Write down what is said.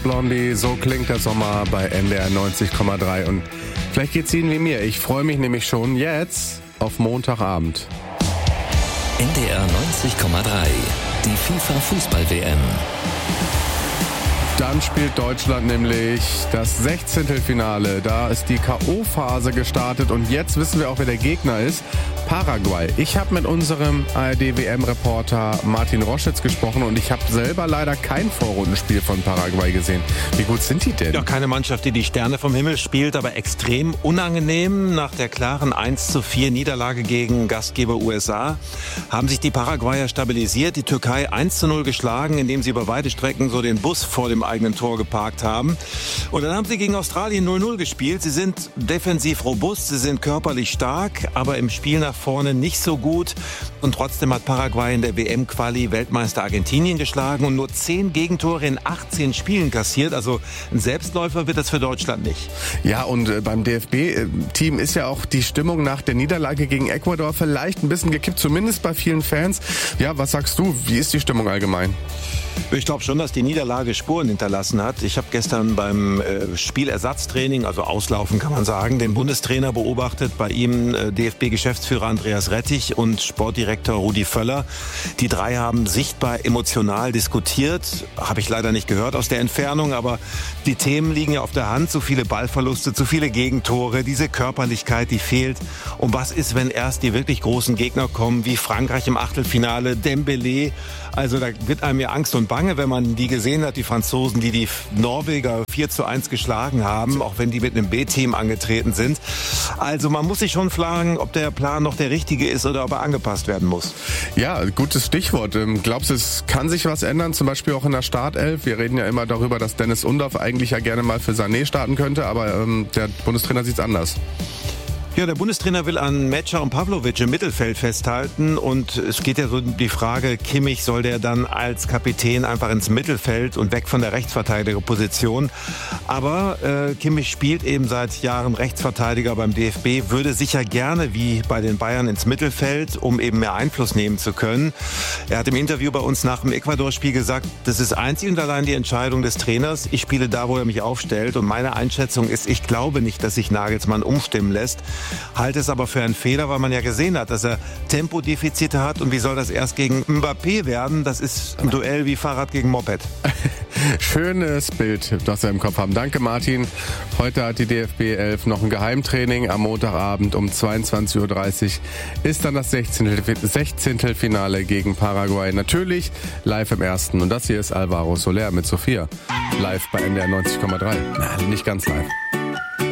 Blondie, so klingt der Sommer bei NDR 90,3 und vielleicht geht's Ihnen wie mir. Ich freue mich nämlich schon jetzt auf Montagabend. NDR 90,3, die FIFA-Fußball-WM. Dann spielt Deutschland nämlich das 16. Finale. Da ist die K.O.-Phase gestartet und jetzt wissen wir auch, wer der Gegner ist. Paraguay. Ich habe mit unserem ARD-WM-Reporter Martin Roschitz gesprochen und ich habe selber leider kein Vorrundenspiel von Paraguay gesehen. Wie gut sind die denn? Ja, keine Mannschaft, die die Sterne vom Himmel spielt, aber extrem unangenehm. Nach der klaren 1:4 Niederlage gegen Gastgeber USA haben sich die Paraguayer stabilisiert, die Türkei 1:0 geschlagen, indem sie über weite Strecken so den Bus vor dem eigenen Tor geparkt haben. Und dann haben sie gegen Australien 0:0 gespielt. Sie sind defensiv robust, sie sind körperlich stark, aber im Spiel nach vorne nicht so gut. Und trotzdem hat Paraguay in der WM-Quali Weltmeister Argentinien geschlagen und nur 10 Gegentore in 18 Spielen kassiert. Also ein Selbstläufer wird das für Deutschland nicht. Ja, und beim DFB-Team ist ja auch die Stimmung nach der Niederlage gegen Ecuador vielleicht ein bisschen gekippt, zumindest bei vielen Fans. Ja, was sagst du? Wie ist die Stimmung allgemein? Ich glaube schon, dass die Niederlage Spuren hinterlassen hat. Ich habe gestern beim Spielersatztraining, also Auslaufen kann man sagen, den Bundestrainer beobachtet, bei ihm DFB-Geschäftsführer Andreas Rettich und Sportdirektor Rudi Völler. Die drei haben sichtbar emotional diskutiert. Habe ich leider nicht gehört aus der Entfernung, aber die Themen liegen ja auf der Hand. Zu viele Ballverluste, zu viele Gegentore, diese Körperlichkeit, die fehlt. Und was ist, wenn erst die wirklich großen Gegner kommen, wie Frankreich im Achtelfinale, Dembélé? Also da wird einem ja Angst und Bange, wenn man die gesehen hat, die Franzosen, die die Norweger 4:1 geschlagen haben, auch wenn die mit einem B-Team angetreten sind. Also man muss sich schon fragen, ob der Plan noch der richtige ist oder ob er angepasst werden muss. Ja, gutes Stichwort. Glaubst du, es kann sich was ändern, zum Beispiel auch in der Startelf? Wir reden ja immer darüber, dass Dennis Undorf eigentlich ja gerne mal für Sané starten könnte, aber der Bundestrainer sieht's anders. Ja, der Bundestrainer will an Metscher und Pavlovic im Mittelfeld festhalten und es geht ja so um die Frage, Kimmich soll der dann als Kapitän einfach ins Mittelfeld und weg von der Rechtsverteidigerposition. Aber Kimmich spielt eben seit Jahren Rechtsverteidiger beim DFB, würde sicher gerne wie bei den Bayern ins Mittelfeld, um eben mehr Einfluss nehmen zu können. Er hat im Interview bei uns nach dem Ecuador-Spiel gesagt, das ist einzig und allein die Entscheidung des Trainers. Ich spiele da, wo er mich aufstellt und meine Einschätzung ist, ich glaube nicht, dass sich Nagelsmann umstimmen lässt. Halte es aber für einen Fehler, weil man ja gesehen hat, dass er Tempodefizite hat. Und wie soll das erst gegen Mbappé werden? Das ist ein Duell wie Fahrrad gegen Moped. Schönes Bild, das wir im Kopf haben. Danke, Martin. Heute hat die DFB 11 noch ein Geheimtraining. Am Montagabend um 22:30 Uhr ist dann das 16. Finale gegen Paraguay. Natürlich live im ersten. Und das hier ist Alvaro Soler mit Sophia. Live bei NDR 90,3. Na, nicht ganz live.